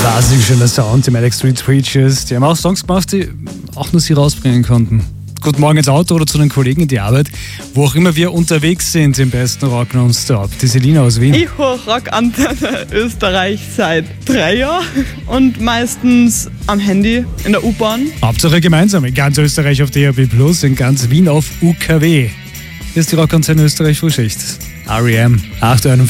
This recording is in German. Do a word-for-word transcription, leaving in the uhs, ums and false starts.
Wahnsinnig schöner Sound, die Manic Street Preachers. Die haben auch Songs gemacht, die auch nur sie rausbringen konnten. Guten Morgen ins Auto oder zu den Kollegen in die Arbeit, wo auch immer wir unterwegs sind im besten Rock nonstop. Die Selina aus Wien. Ich höre Rockantenne Österreich seit drei Jahren und meistens am Handy in der U-Bahn. Hauptsache gemeinsam in ganz Österreich auf D A B plus, in ganz Wien auf U K W. Hier ist die Rockantenne Österreich Frühschicht. R E M acht Uhr einundvierzig.